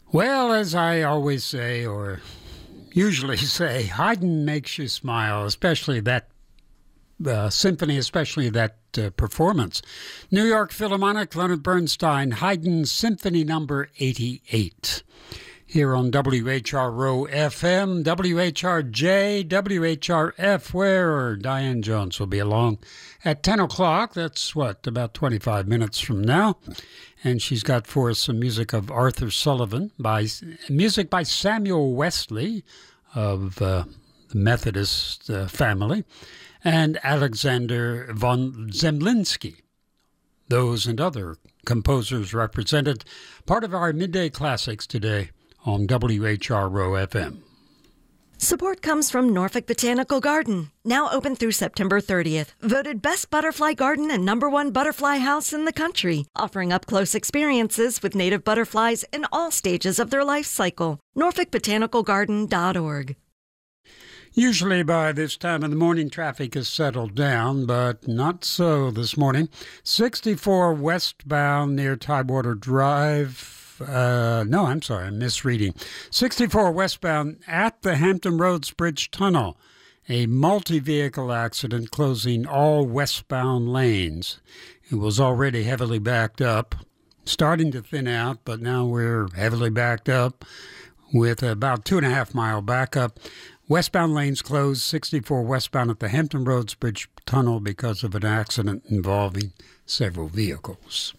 Well, as I always say, or usually say, Haydn makes you smile, especially that symphony, especially that performance. New York Philharmonic, Leonard Bernstein, Haydn Symphony Number 88. Here on WHRO FM, WHRJ, WHRF, where Diane Jones will be along at 10 o'clock. That's about 25 minutes from now. And she's got for us some music of Arthur Sullivan, music by Samuel Wesley of the Methodist family, and Alexander von Zemlinsky. Those and other composers represented, part of our Midday Classics today on WHRO FM. Support comes from Norfolk Botanical Garden, now open through September 30th. Voted best butterfly garden and #1 butterfly house in the country, offering up-close experiences with native butterflies in all stages of their life cycle. NorfolkBotanicalGarden.org. Usually by this time of the morning, traffic is settled down, but not so this morning. 64 westbound near Tidewater Drive. I'm misreading. 64 westbound at the Hampton Roads Bridge Tunnel. A multi-vehicle accident closing all westbound lanes. It was already heavily backed up, starting to thin out, but now we're heavily backed up with about 2.5 mile backup. Westbound lanes closed, 64 westbound at the Hampton Roads Bridge Tunnel because of an accident involving several vehicles.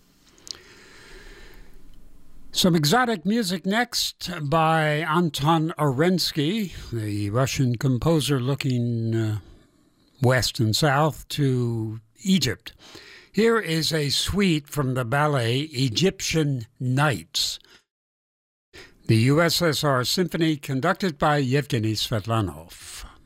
Some exotic music next by Anton Arensky, the Russian composer looking west and south to Egypt. Here is a suite from the ballet Egyptian Nights, the USSR Symphony conducted by Yevgeny Svetlanov.